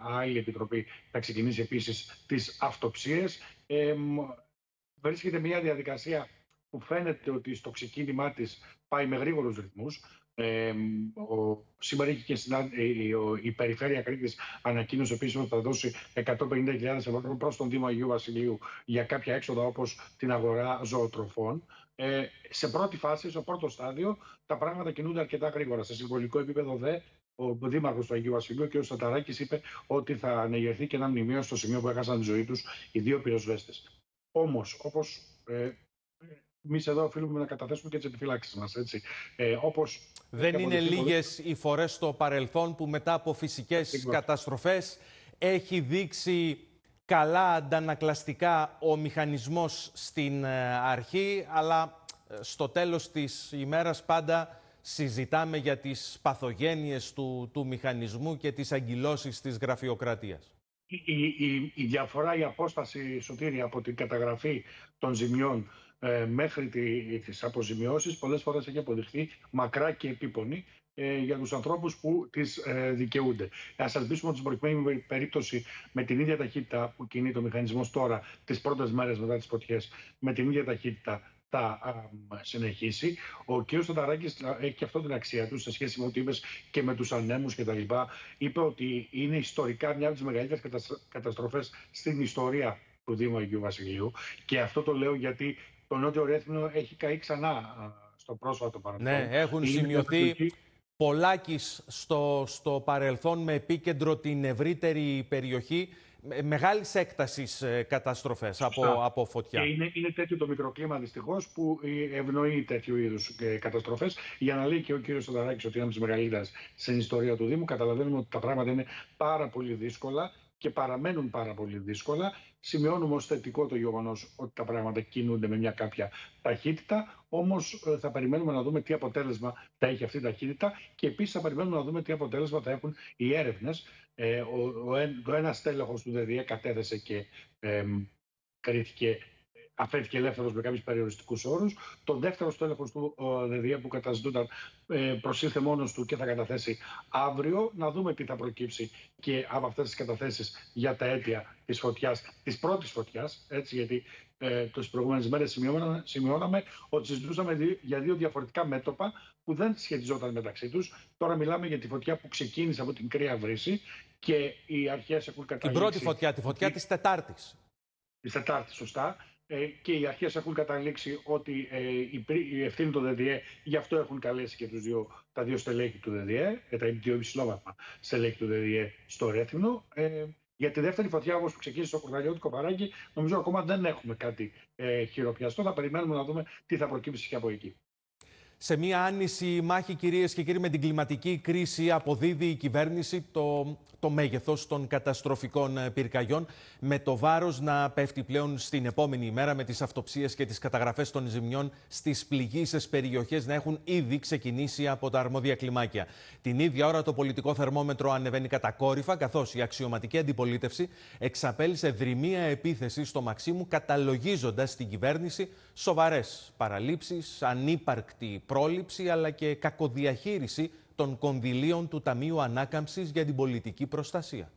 άλλη επιτροπή θα ξεκινήσει επίσης τις αυτοψίες. Βρίσκεται μια διαδικασία που φαίνεται ότι στο ξεκίνημά της πάει με γρήγορους ρυθμούς. Σήμερα είχε και η Περιφέρεια Κρήτης ανακοίνωσε επίσης ότι θα δώσει 150.000 ευρώ προς τον Δήμο Αγίου Βασιλείου για κάποια έξοδα όπως την αγορά ζωοτροφών. Σε πρώτη φάση, στο πρώτο στάδιο, τα πράγματα κινούνται αρκετά γρήγορα. Σε συμβολικό επίπεδο ο Δήμαρχος του Αγίου Βασιλείου, κ. Σαταράκης, είπε ότι θα ανεγερθεί και ένα μνημείο στο σημείο που έχασαν τη ζωή τους οι δύο πυροσβέστες. Όμως, όπως εμείς εδώ οφείλουμε να καταθέσουμε και τις επιφυλάξεις μας. Δεν είναι λίγες οι φορές στο παρελθόν που μετά από φυσικές καταστροφές έχει δείξει καλά αντανακλαστικά ο μηχανισμός στην αρχή, αλλά στο τέλος της ημέρας πάντα συζητάμε για τις παθογένειες του μηχανισμού και τις αγκυλώσεις της γραφειοκρατίας. Η διαφορά, η απόσταση, Σωτήρη, από την καταγραφή των ζημιών μέχρι τις αποζημιώσεις πολλές φορές έχει αποδειχθεί μακρά και επίπονη για τους ανθρώπους που τις δικαιούνται. Ας ελπίσουμε ότι στην προκειμένη περίπτωση, με την ίδια ταχύτητα που κινεί το μηχανισμός τώρα, τις πρώτες μέρες μετά τις φωτιές, με την ίδια ταχύτητα θα συνεχίσει. Ο κ. Σταταράκης έχει και αυτό την αξία του σε σχέση με ό,τι είπες και με τους ανέμους κτλ. Είπε ότι είναι ιστορικά μια από τις μεγαλύτερες καταστροφές στην ιστορία του Δήμου Αγίου Βασιλείου. Και αυτό το λέω γιατί το Νότιο Ρέθυμνο έχει καεί ξανά στο πρόσφατο παρελθόν. Ναι, έχουν σημειωθεί πολλάκις στο παρελθόν με επίκεντρο την ευρύτερη περιοχή. Μεγάλης έκτασης καταστροφές από φωτιά. Και είναι τέτοιο το μικροκλίμα δυστυχώς που ευνοεί τέτοιου είδους καταστροφές. Για να λέει και ο κ. Σταταράκης ότι είναι από τις μεγαλύτερες στην ιστορία του Δήμου, καταλαβαίνουμε ότι τα πράγματα είναι πάρα πολύ δύσκολα και παραμένουν πάρα πολύ δύσκολα. Σημειώνουμε ως θετικό το γεγονός ότι τα πράγματα κινούνται με μια κάποια ταχύτητα, όμως θα περιμένουμε να δούμε τι αποτέλεσμα θα έχει αυτή η ταχύτητα και επίσης θα περιμένουμε να δούμε τι αποτέλεσμα θα έχουν οι έρευνες. Το ένα στέλεχος του ΔΔΕ κατέθεσε και αφέθηκε ελεύθερος με κάποιους περιοριστικούς όρους. Το δεύτερο στέλεχος του ΔΔΕ που καταζητούνταν προσήλθε μόνος του και θα καταθέσει αύριο. Να δούμε τι θα προκύψει και από αυτές τις καταθέσεις για τα αίτια της φωτιάς, της πρώτης φωτιάς. Έτσι, γιατί τις προηγούμενες μέρες σημειώναμε ότι συζητούσαμε για δύο διαφορετικά μέτωπα που δεν σχετιζόταν μεταξύ τους. Τώρα μιλάμε για τη φωτιά που ξεκίνησε από την Κρύα Βρύση και οι αρχές έχουν καταλήξει. Την πρώτη φωτιά, τη φωτιά της Τετάρτης. Της Τετάρτης, σωστά. Και οι αρχές έχουν καταλήξει ότι η ευθύνη του ΔΔΕ, γι' αυτό έχουν καλέσει και τα δύο στελέχη του ΔΔΕ, τα δύο υψηλόβαθμα στελέχη του ΔΔΕ στο Ρέθυμνο. Για τη δεύτερη φωτιά, όπως που ξεκίνησε στο Κορδαλιώτικο Παράγκη, νομίζω ακόμα δεν έχουμε κάτι χειροπιαστό. Θα περιμένουμε να δούμε τι θα προκύψει και από εκεί. Σε μία άνηση μάχη, κυρίες και κύριοι, με την κλιματική κρίση αποδίδει η κυβέρνηση το μέγεθος των καταστροφικών πυρκαγιών, με το βάρος να πέφτει πλέον στην επόμενη ημέρα, με τις αυτοψίες και τις καταγραφές των ζημιών στις πληγείσες περιοχές να έχουν ήδη ξεκινήσει από τα αρμόδια κλιμάκια. Την ίδια ώρα το πολιτικό θερμόμετρο ανεβαίνει κατακόρυφα, καθώς η αξιωματική αντιπολίτευση εξαπέλυσε δρυμία επίθεση στο Μαξίμου, καταλογίζοντας την κυβέρνηση σοβαρές παραλήψεις, ανύπαρκτη πρόληψη αλλά και κακοδιαχείριση των κονδυλίων του Ταμείου Ανάκαμψης για την πολιτική προστασία.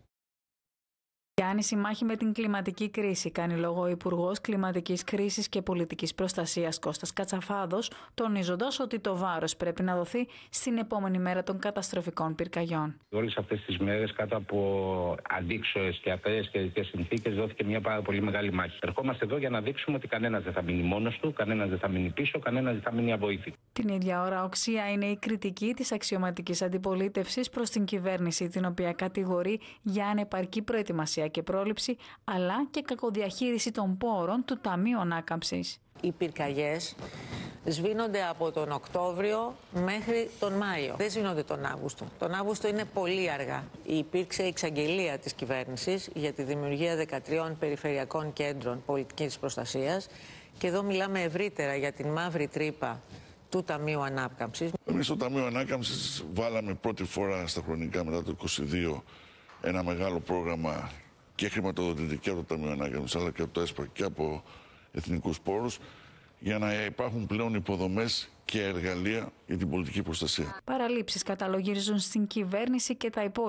Η άνηση μάχη με την κλιματική κρίση, κάνει λόγο ο Υπουργός Κλιματικής Κρίσης και Πολιτικής Προστασίας Κώστας Κατσαφάδος, τονίζοντας ότι το βάρος πρέπει να δοθεί στην επόμενη μέρα των καταστροφικών πυρκαγιών. Όλες αυτές τις μέρες, κάτω από αντίξωες και ακραίες καιρικές συνθήκες, δόθηκε μια πάρα πολύ μεγάλη μάχη. Ερχόμαστε εδώ για να δείξουμε ότι κανένας δεν θα μείνει μόνος του, κανένας δεν θα μείνει πίσω, κανένας δεν θα μείνει αβοήθητος. Την ίδια ώρα, οξία είναι η κριτική της αξιωματικής αντιπολίτευσης προς την κυβέρνηση, την οποία κατηγορεί για ανεπαρκή προετοιμασία και πρόληψη, αλλά και κακοδιαχείριση των πόρων του Ταμείου Ανάκαμψης. Οι πυρκαγιές σβήνονται από τον Οκτώβριο μέχρι τον Μάιο. Δεν σβήνονται τον Αύγουστο. Τον Αύγουστο είναι πολύ αργά. Υπήρξε εξαγγελία της κυβέρνησης για τη δημιουργία 13 περιφερειακών κέντρων πολιτικής προστασίας και εδώ μιλάμε ευρύτερα για την μαύρη τρύπα του Ταμείου Ανάκαμψης. Εμείς στο Ταμείο Ανάκαμψης βάλαμε πρώτη φορά στα χρονικά μετά το 2022 ένα μεγάλο πρόγραμμα και χρηματοδοτητική από το Ταμείο Ανάκαμψης αλλά και από το ΕΣΠΑ και από εθνικούς πόρους για να υπάρχουν πλέον υποδομές και εργαλεία για την πολιτική προστασία. Παραλήψεις καταλογίζουν στην κυβέρνηση και τα υπόλοιπα.